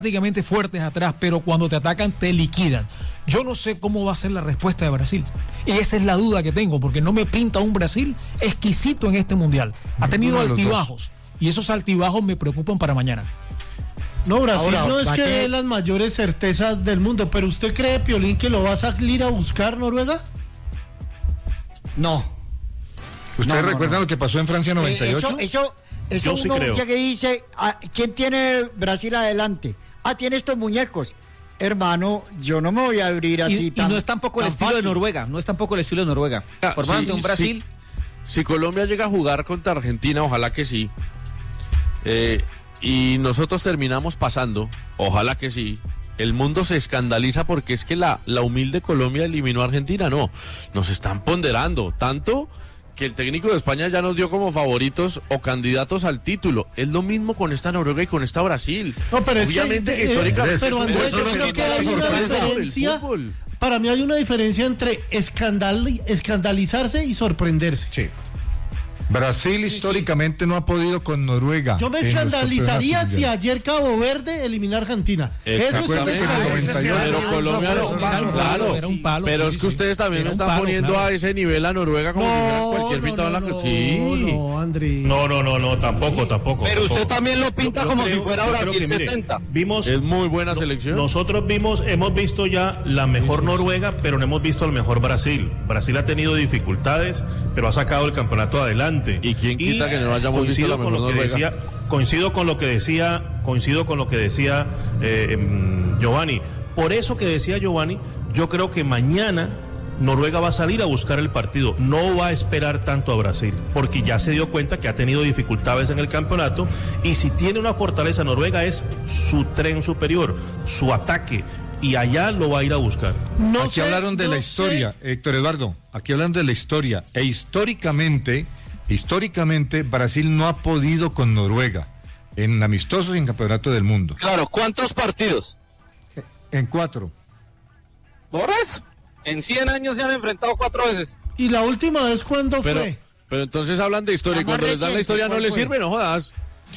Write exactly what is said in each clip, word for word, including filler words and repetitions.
prácticamente fuertes atrás, pero cuando te atacan te liquidan. Yo no sé cómo va a ser la respuesta de Brasil. Y esa es la duda que tengo, porque no me pinta un Brasil exquisito en este mundial. Ha tenido altibajos, y esos altibajos me preocupan para mañana. No, Brasil Ahora, no es que dé las mayores certezas del mundo, pero ¿usted cree, Piolín, que lo va a salir a buscar Noruega? No. ¿Ustedes no, no, recuerdan no. lo que pasó en Francia noventa y ocho? Eh, eso, eso, eso Yo uno sí creo. mucha que dice, ah, ¿quién tiene Brasil adelante? Ah, tiene estos muñecos. Hermano, yo no me voy a abrir así y, tan y no es tampoco el tan estilo fácil. de Noruega, no es tampoco el estilo de Noruega. Ah, Por sí, más de un sí. Brasil, Si Colombia llega a jugar contra Argentina, ojalá que sí. Eh, y nosotros terminamos pasando, ojalá que sí. El mundo se escandaliza porque es que la, la humilde Colombia eliminó a Argentina. No, nos están ponderando tanto que el técnico de España ya nos dio como favoritos o candidatos al título. Es lo mismo con esta Noruega y con esta Brasil. No, pero es Obviamente, que, eh, históricamente, pero es un Andrés, buen yo creo que hay sorpresa una por el diferencia. fútbol. Para mí hay una diferencia entre escandal, escandalizarse y sorprenderse. Sí. Brasil Sí, históricamente no ha podido con Noruega. Yo me en los escandalizaría campeonatos si mundiales. ayer Cabo Verde eliminara a Argentina. Eso es Exactamente. escandalizarse. Pero Colombia no, Era un palo, claro, era un palo, pero sí, es que sí. ustedes también Era me un están palo, poniendo claro. a ese nivel a Noruega como si fuera cualquier pintado en la no, sí. no, Andrés. No, no, no, no, tampoco, tampoco. Pero usted tampoco. también lo pinta Yo- yo como creo- si fuera yo creo Brasil que, mire, setenta. Vimos, Es muy buena no- selección. Nosotros vimos, hemos visto ya la mejor Noruega, pero no hemos visto al mejor Brasil. Brasil ha tenido dificultades, pero ha sacado el campeonato adelante. ¿Y quién quita que no hayamos visto coincido la con mejor lo que Noruega? decía, coincido con lo que decía, coincido con lo que decía eh, em, Giovanni. Por eso que decía Giovanni, yo creo que mañana Noruega va a salir a buscar el partido, no va a esperar tanto a Brasil, porque ya se dio cuenta que ha tenido dificultades en el campeonato, y si tiene una fortaleza Noruega es su tren superior, su ataque, y allá lo va a ir a buscar. No Aquí sé, hablaron de no la historia, sé. Héctor Eduardo, aquí hablan de la historia, e históricamente, históricamente Brasil no ha podido con Noruega, en amistosos y en campeonato del mundo, Claro, ¿cuántos partidos? en cuatro. ¿Por eso? En cien años se han enfrentado cuatro veces. ¿Y la última vez cuándo Pero, fue? pero entonces hablan de historia y La más cuando les dan la reciente, historia no ¿cuál les fue? sirve, no jodas.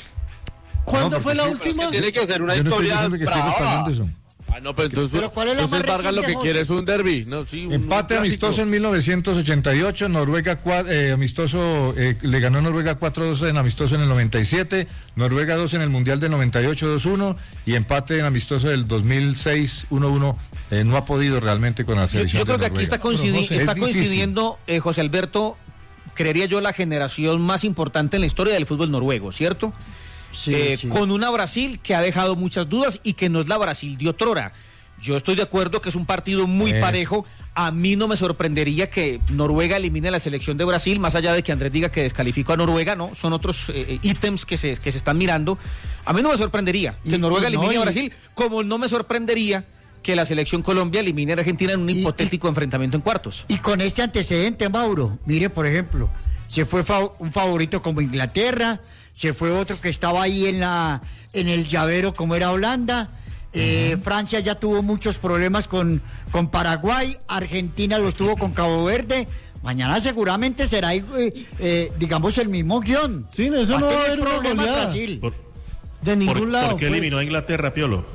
¿Cuándo No, fue porque la sí, última? Tiene que ser una Yo no estoy historia diciendo que esté brava. repasando eso. Ah, no, pero entonces, Pero ¿cuál es la entonces más Vargas lo que reciente, quiere José? es un derbi. No, sí, un, Empate un amistoso clásico. en mil novecientos ochenta y ocho, Noruega cua- eh, amistoso, eh, le ganó Noruega cuatro dos en amistoso en el noventa y siete, Noruega dos en el Mundial del noventa y ocho dos uno y empate en amistoso del dos mil seis uno uno. Eh, no ha podido realmente con la yo, selección yo creo de que aquí Noruega. está, coincidi- Pero, José, está es difícil. coincidiendo, eh, José Alberto, creería yo, la generación más importante en la historia del fútbol noruego, ¿cierto? Sí, Eh, sí. Con una Brasil que ha dejado muchas dudas y que no es la Brasil de otrora. Yo estoy de acuerdo que es un partido muy Eh. parejo. A mí no me sorprendería que Noruega elimine a la selección de Brasil, más allá de que Andrés diga que descalificó a Noruega, no, son otros eh, ítems que se, que se están mirando. A mí no me sorprendería que Y- Noruega y no, elimine a y- Brasil, como no me sorprendería que la selección Colombia elimine a Argentina en un Y- hipotético enfrentamiento en cuartos. Y con este antecedente, Mauro, mire, por ejemplo, se fue fa- un favorito como Inglaterra, se fue otro que estaba ahí en la en el llavero como era Holanda. Eh, Francia ya tuvo muchos problemas con, con Paraguay, Argentina los tuvo con Cabo Verde. Mañana seguramente será, eh, eh, digamos, el mismo guión. Sí, no, eso no va a tener haber una problemas goleada. Brasil. Por, De ningún por- lado. ¿por qué pues. eliminó a Inglaterra, Piolo?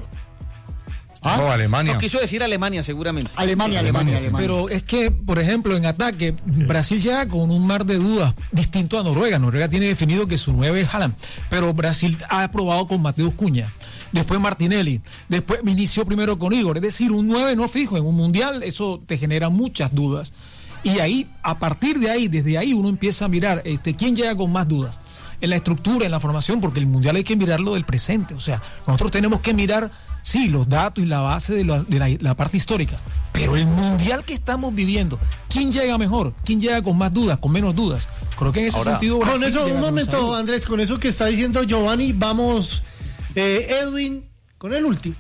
¿Ah? No, Alemania. No quiso decir Alemania, seguramente. Alemania, Alemania, Alemania, Alemania. Pero es que, por ejemplo, en ataque, Brasil llega con un mar de dudas distinto a Noruega. Noruega tiene definido que su nueve es Haaland, pero Brasil ha probado con Mateus Cunha, después Martinelli, después inició primero con Igor. Es decir, un nueve no fijo en un mundial, eso te genera muchas dudas. Y ahí, a partir de ahí, desde ahí uno empieza a mirar este, quién llega con más dudas. En la estructura, en la formación, porque el mundial hay que mirarlo del presente. O sea, nosotros tenemos que mirar, sí, los datos y la base de la, de la, la parte histórica, pero el mundial que estamos viviendo, ¿quién llega mejor? ¿Quién llega con más dudas, con menos dudas? Creo que en ese Ahora, sentido... Con Brasil eso, llega un con momento, salud. Andrés, con eso que está diciendo Giovanni, vamos, eh, Edwin, con el último.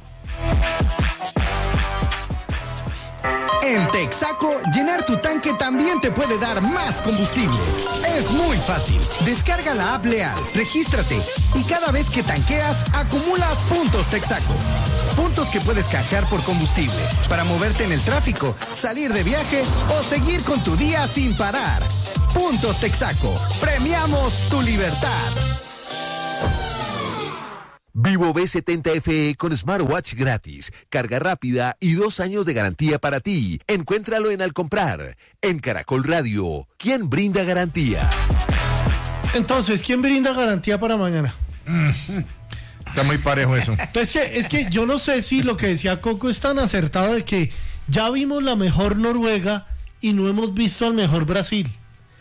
En Texaco, llenar tu tanque también te puede dar más combustible. Es muy fácil. Descarga la app Leal, regístrate y cada vez que tanqueas, acumulas puntos Texaco. Puntos que puedes canjear por combustible para moverte en el tráfico, salir de viaje o seguir con tu día sin parar. Puntos Texaco. Premiamos tu libertad. Vivo V setenta F E con smartwatch gratis, carga rápida y dos años de garantía para ti. Encuéntralo en Al Comprar. En Caracol Radio, ¿quién brinda garantía? Entonces, ¿quién brinda garantía para mañana? Mm. Está muy parejo eso. Es que, es que yo no sé si lo que decía Coco es tan acertado de que ya vimos la mejor Noruega y no hemos visto al mejor Brasil.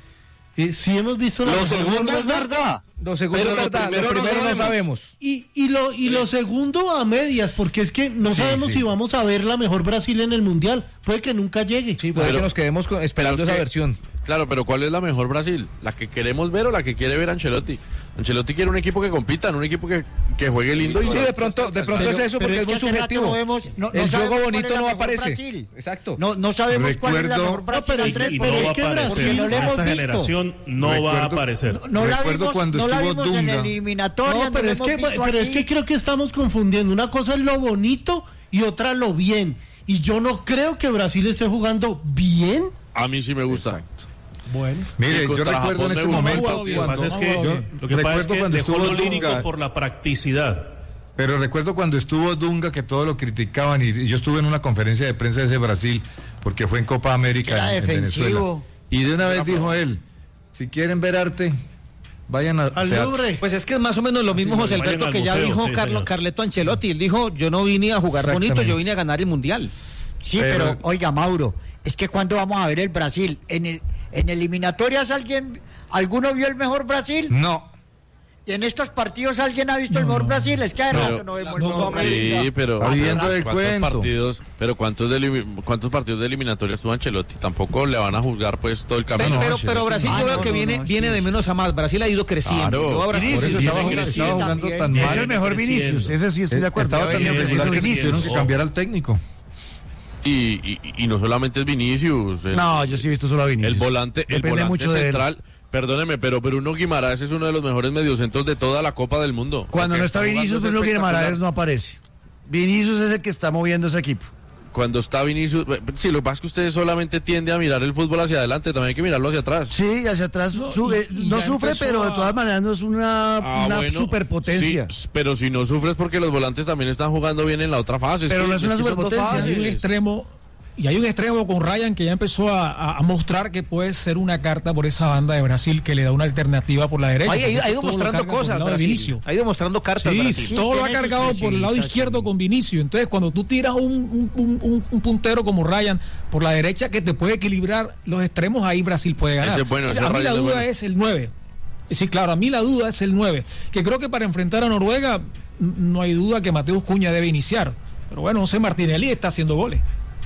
Eh, sí hemos visto la Lo mejor segundo Noruega. es verdad. Lo segundo Pero es lo verdad, primero lo primero no no sabemos. Y, y lo y lo segundo a medias, porque es que no Sí, sabemos sí. si vamos a ver la mejor Brasil en el Mundial. Puede que nunca llegue. Sí, puede Pero- que nos quedemos con- esperando pero es esa que- versión. Claro, pero ¿cuál es la mejor Brasil? ¿La que queremos ver o la que quiere ver Ancelotti? Ancelotti quiere un equipo que compita, no un equipo que, que juegue lindo. y Sí, de pronto, de pronto Pero- es eso, pero porque es es que muy hace rato subjetivo. no vemos- no- no El sabemos juego cuál bonito es la no mejor aparece. Brasil. Exacto. No, no sabemos cuál es la Recuerdo- mejor Brasil, No, pero es Andrés, que- Y pero no es va a que aparecer. Brasil- porque no la Esta hemos visto. generación no va a Recuerdo- aparecer. no la Recuerdo vimos, cuando no la estuvo vimos en Dunga. el eliminatoria. No, pero la es hemos que visto pero es aquí. que creo que estamos confundiendo. Una cosa es lo bonito y otra lo bien. Y yo no creo que Brasil esté jugando bien. A mí sí me gusta. Bueno. Mire, Y yo contra recuerdo en Japón este de momento Lo que cuando, pasa es que, yo lo que, pasa es recuerdo que cuando dejó estuvo lo lírico Dunga, por la practicidad. pero recuerdo cuando estuvo Dunga que todos lo criticaban y, y yo estuve en una conferencia de prensa de ese Brasil porque fue en Copa América Era en, en defensivo. Venezuela. Y de una vez dijo él, si quieren ver arte, vayan a Al teatro. Louvre. Pues es que es más o menos lo mismo, sí, José vayan Alberto, al que ya museo, dijo sí, Carlo, señor. Carleto Ancelotti. Él dijo, yo no vine a jugar bonito, Exactamente. yo vine a ganar el Mundial. Sí, Pero- pero, oiga, Mauro, es que cuando vamos a ver el Brasil, en el, en eliminatorias alguien, ¿alguno vio el mejor Brasil? No, ¿Y en estos partidos alguien ha visto el mejor Brasil? Es que de Pero- rato no vemos el no, mejor no, Brasil. Sí, pero Está viendo el ¿cuántos cuento. partidos, pero cuántos de elimi- cuántos partidos de eliminatorias tuvo Ancelotti? Tampoco le van a juzgar pues todo el Pero, camino. pero, sí, pero sí. Brasil Ah, yo veo no, que no, viene, no, viene sí, de sí. menos a más. Brasil ha ido creciendo. Claro. Yo a Brasil- por eso estaba, Vinicius estaba jugando también. tan Es mal. el mejor Vinicius, ese sí estoy de acuerdo. Estaba tan Vinicius, regular que Vinicius. tuvieron que cambiar al técnico. Y, y, y no solamente es Vinicius. El, No, yo sí he visto solo a Vinicius. el volante, el Depende volante mucho de él. central. Perdóneme, pero Bruno Guimaraes es uno de los mejores mediocentros de toda la Copa del Mundo. Cuando Porque no está jugando Vinicius, es Bruno Guimaraes espectacular. no aparece. Vinicius es el que está moviendo ese equipo. Cuando está Vinicius, sí, lo que pasa es que usted solamente tiende a mirar el fútbol hacia adelante, también hay que mirarlo hacia atrás. Sí, hacia atrás No, sube- y- y no ya sufre, empezó pero de a- todas maneras no es una, Ah, una bueno, superpotencia. sí, pero si no sufres porque los volantes también están jugando bien en la otra fase. Pero no es una que son dos superpotencia. fases. Y hay un extremo y hay un extremo con Ryan que ya empezó a, a- a mostrar que puede ser una carta por esa banda de Brasil que le da una alternativa por la derecha. Ay, ha ido- ha porque ido todo lo mostrando carga por el cosas, lado de Brasil. Vinicius. Ha ido mostrando cartas. Sí, Brasil. Sí, todo lo ha tiene sus cargado por el lado cositas, izquierdo sí. con Vinicius. Entonces, cuando tú tiras un, un- un- un- un puntero como Ryan por la derecha que te puede equilibrar los extremos, ahí Brasil puede ganar. Ese es bueno, ese a mí Ryan la es duda bueno. es el nueve. Sí, claro, a mí la duda es el nueve. Que creo que para enfrentar a Noruega n- no hay duda que Mateus Cuña debe iniciar. Pero bueno, José Martinelli está haciendo goles.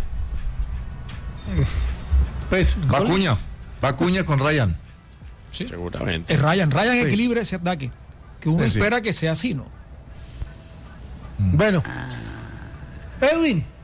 Pues, Va goles. Cuña, va Cuña con Ryan. Sí. Seguramente. Es Ryan. Ryan Sí. equilibra ese ataque. Que uno Sí, sí. espera que sea así, ¿no? Bueno. Edwin,